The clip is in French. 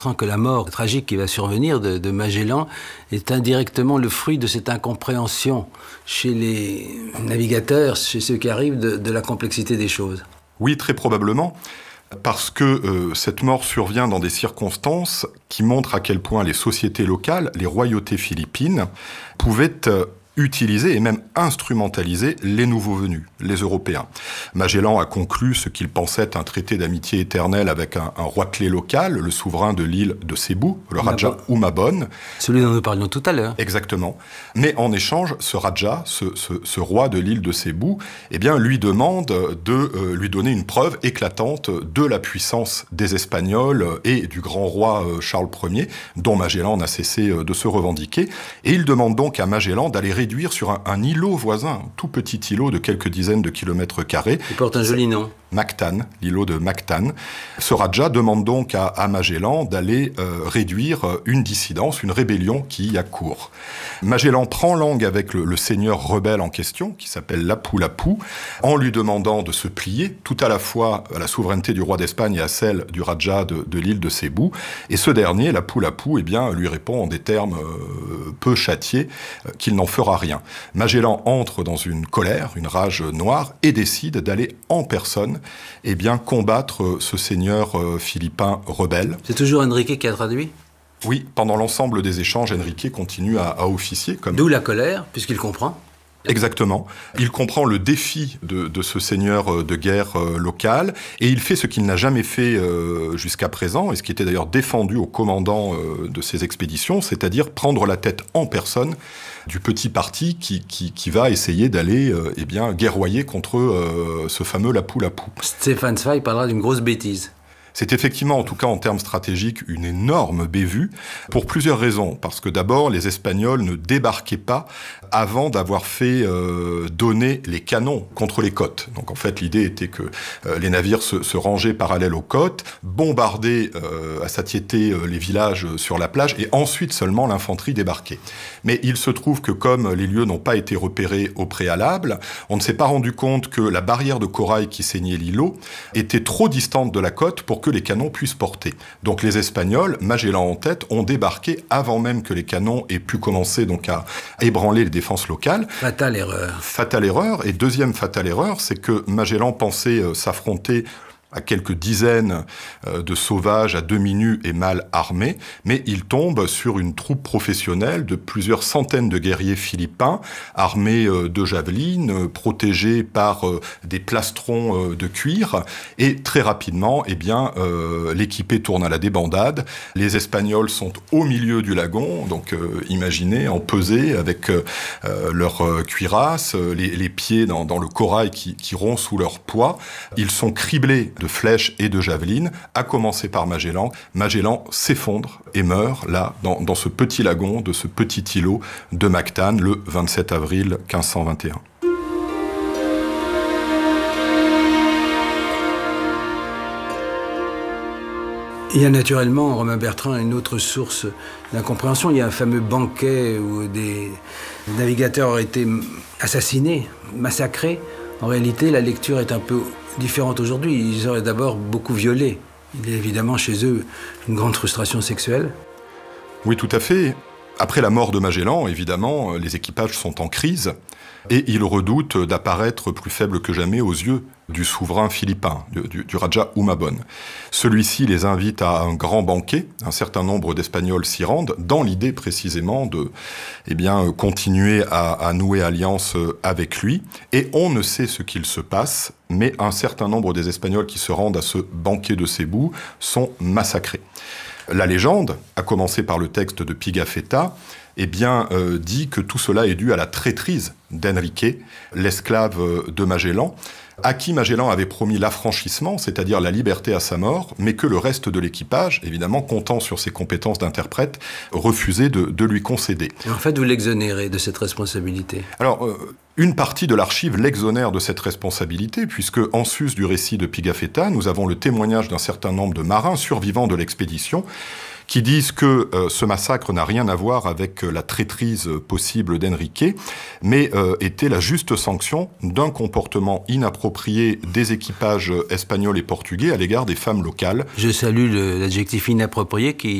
Que la mort tragique qui va survenir de Magellan est indirectement le fruit de cette incompréhension chez les navigateurs, chez ceux qui arrivent de la complexité des choses. Oui, très probablement, parce que cette mort survient dans des circonstances qui montrent à quel point les sociétés locales, les royautés philippines, pouvaient utiliser et même instrumentaliser les nouveaux venus, les Européens. Magellan a conclu ce qu'il pensait un traité d'amitié éternelle avec un roi-clé local, le souverain de l'île de Cébou, le Raja Humabon. Celui dont nous parlions tout à l'heure. Exactement. Mais en échange, ce Raja, ce roi de l'île de Cébou, eh bien, lui demande de lui donner une preuve éclatante de la puissance des Espagnols et du grand roi Charles Ier, dont Magellan n'a cessé de se revendiquer. Et il demande donc à Magellan d'aller réduire sur un îlot voisin, un tout petit îlot de quelques dizaines de kilomètres carrés. Il porte un joli nom. Mactan, l'îlot de Mactan. Ce Raja demande donc à Magellan d'aller réduire une dissidence, une rébellion qui y a cours. Magellan prend langue avec le seigneur rebelle en question, qui s'appelle Lapu-Lapu, en lui demandant de se plier tout à la fois à la souveraineté du roi d'Espagne et à celle du Raja de l'île de Cébou. Et ce dernier, Lapu-Lapu, eh bien, lui répond en des termes peu châtiés qu'il n'en fera rien. Magellan entre dans une colère, une rage noire, et décide d'aller en personne combattre ce seigneur philippin rebelle. C'est toujours Enrique qui a traduit ? Oui, pendant l'ensemble des échanges, Enrique continue à officier. D'où la colère, puisqu'il comprend. Exactement. Il comprend le défi de ce seigneur de guerre local, et il fait ce qu'il n'a jamais fait jusqu'à présent, et ce qui était d'ailleurs défendu au commandant de ces expéditions, c'est-à-dire prendre la tête en personne du petit parti qui va essayer d'aller guerroyer contre ce fameux Lapu-Lapu. Stéphane Zweig parlera d'une grosse bêtise. C'est effectivement, en tout cas en termes stratégiques, une énorme bévue, pour plusieurs raisons. Parce que d'abord, les Espagnols ne débarquaient pas avant d'avoir fait donner les canons contre les côtes. Donc en fait, l'idée était que les navires se rangeaient parallèles aux côtes, bombardaient à satiété les villages sur la plage, et ensuite seulement l'infanterie débarquait. Mais il se trouve que comme les lieux n'ont pas été repérés au préalable, on ne s'est pas rendu compte que la barrière de corail qui ceignait l'îlot était trop distante de la côte pour que les canons puissent porter. Donc les Espagnols, Magellan en tête, ont débarqué avant même que les canons aient pu commencer donc à ébranler les défenses locales. Fatale erreur. Fatale erreur. Et deuxième fatale erreur, c'est que Magellan pensait s'affronter à quelques dizaines de sauvages à demi nus et mal armés, mais il tombe sur une troupe professionnelle de plusieurs centaines de guerriers philippins, armés de javelines, protégés par des plastrons de cuir, et très rapidement, l'équipée tourne à la débandade. Les Espagnols sont au milieu du lagon, donc imaginez, en pesée, avec leurs cuirasses, les pieds dans le corail qui rompt sous leur poids. Ils sont criblés de flèches et de javelines, à commencer par Magellan. Magellan s'effondre et meurt, là, dans ce petit lagon, de ce petit îlot de Mactan, le 27 avril 1521. Il y a naturellement, Romain Bertrand, une autre source d'incompréhension. Il y a un fameux banquet où des navigateurs auraient été assassinés, massacrés. En réalité, la lecture est un peu différente aujourd'hui. Ils auraient d'abord beaucoup violé. Il y a évidemment chez eux une grande frustration sexuelle. Oui, tout à fait. Après la mort de Magellan, évidemment, les équipages sont en crise et ils redoutent d'apparaître plus faibles que jamais aux yeux du souverain philippin, du Raja Humabon. Celui-ci les invite à un grand banquet. Un certain nombre d'Espagnols s'y rendent, dans l'idée précisément de continuer à nouer alliance avec lui. Et on ne sait ce qu'il se passe, mais un certain nombre des Espagnols qui se rendent à ce banquet de Cébou sont massacrés. La légende, à commencer par le texte de Pigafetta, dit que tout cela est dû à la traîtrise d'Enrique, l'esclave de Magellan, à qui Magellan avait promis l'affranchissement, c'est-à-dire la liberté à sa mort, mais que le reste de l'équipage, évidemment comptant sur ses compétences d'interprète, refusait de lui concéder. Et en fait, vous l'exonérez de cette responsabilité. Alors, une partie de l'archive l'exonère de cette responsabilité, puisque, en sus du récit de Pigafetta, nous avons le témoignage d'un certain nombre de marins survivants de l'expédition, qui disent que ce massacre n'a rien à voir avec la traîtrise possible d'Enrique, mais était la juste sanction d'un comportement inapproprié inappropriée des équipages espagnols et portugais à l'égard des femmes locales. Je salue l'adjectif inapproprié qui